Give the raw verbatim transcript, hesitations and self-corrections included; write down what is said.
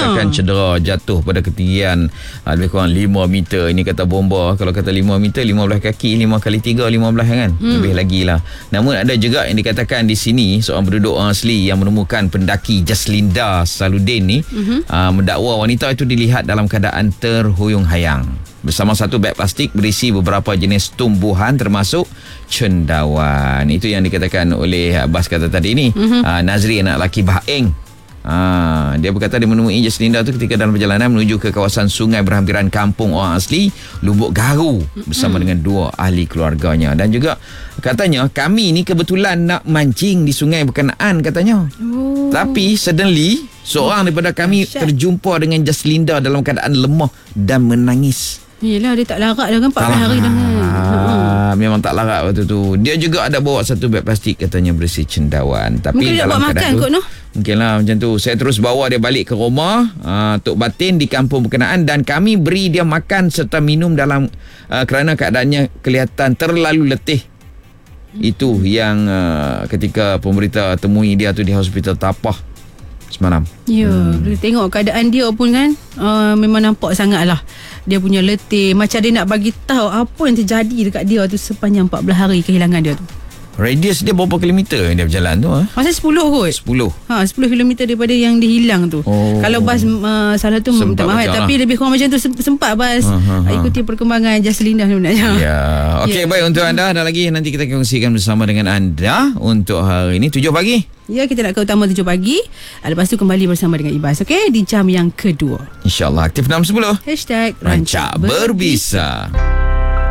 akan cedera, jatuh pada ketinggian uh, lebih kurang lima meter. Ini kata bomba. Kalau kata lima meter, lima belas kaki, lima kali tiga, lima belas kan. Hmm. Lebih lagi lah. Namun ada juga yang dikatakan di sini, seorang penduduk orang asli yang menemukan pendaki Jaslinda Saludin ni, hmm. uh, mendakwa wanita itu dilihat dalam keadaan terhuyung-hayang bersama satu beg plastik berisi beberapa jenis tumbuhan termasuk cendawan. Itu yang dikatakan oleh Abbas kata tadi ni. Mm-hmm. Uh, Nazri anak lelaki Bahaeng. Uh, dia berkata dia menemui Jaslinda tu ketika dalam perjalanan menuju ke kawasan sungai berhampiran kampung orang asli Lubuk Garu bersama mm-hmm. dengan dua ahli keluarganya. Dan juga katanya kami ni kebetulan nak mancing di sungai berkenaan katanya. Oh. Tapi suddenly seorang daripada kami Asyad. terjumpa dengan Jaslinda dalam keadaan lemah dan menangis. Yelah, dia tak larat dah kan empat belas hari dah kan. Ah, memang tak larat waktu tu. Dia juga ada bawa satu beg plastik katanya berisi cendawan. Tapi mungkin dia dalam buat makan tu, kot noh. Mungkinlah macam tu. Saya terus bawa dia balik ke rumah uh, Tok Batin di kampung berkenaan dan kami beri dia makan serta minum dalam uh, kerana keadaannya kelihatan terlalu letih. Hmm. Itu yang uh, ketika pemberita temui dia tu di Hospital Tapah semalam. Ya, hmm. tengok keadaan dia pun kan uh, memang nampak sangat lah dia punya letih. Macam dia nak bagi tahu apa yang terjadi dekat dia tu sepanjang empat belas hari kehilangan dia tu. Radius dia berapa kilometer yang dia berjalan tu? Ha? Masa sepuluh kot. sepuluh. Ha, sepuluh kilometer daripada yang dia hilang tu. Oh. Kalau bas uh, salah tu minta maaf tapi lah. Lebih kurang macam tu sempat bas ha, ha, ha. ikuti perkembangan Jaslinda sebenarnya. Ya. Okey, yeah. Baik untuk anda. Ada lagi nanti kita kongsikan bersama dengan anda untuk hari ini tujuh pagi. Ya, kita nak ke utama tujuh pagi. Lepas tu kembali bersama dengan Ibas. Okey, di jam yang kedua. InsyaAllah aktif enam sepuluh. Hashtag Rancak Berbisa.